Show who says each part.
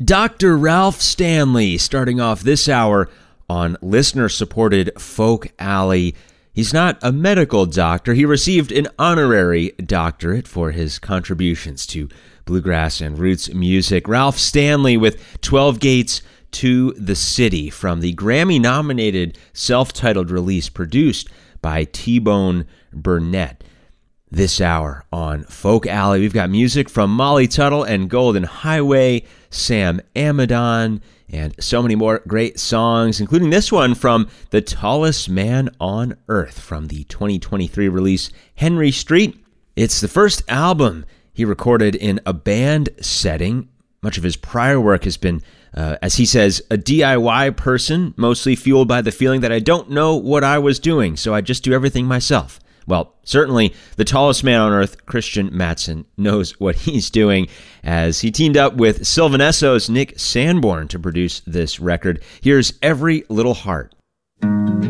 Speaker 1: Dr. Ralph Stanley starting off this hour on listener-supported Folk Alley. He's not a medical doctor. He received an honorary doctorate for his contributions to bluegrass and roots music. Ralph Stanley with 12 Gates to the City from the Grammy-nominated self-titled release produced by T-Bone Burnett. This hour on Folk Alley, we've got music from Molly Tuttle and Golden Highway, Sam Amidon, and so many more great songs, including this one from The Tallest Man on Earth from the 2023 release Henry Street. It's the first album he recorded in a band setting. Much of his prior work has been, as he says, a DIY person, mostly fueled by the feeling that I don't know what I was doing, so I just do everything myself. Well, certainly the tallest man on earth, Christian Mattson, knows what he's doing as he teamed up with Sylvan Esso's Nick Sanborn to produce this record. Here's Every Little Heart.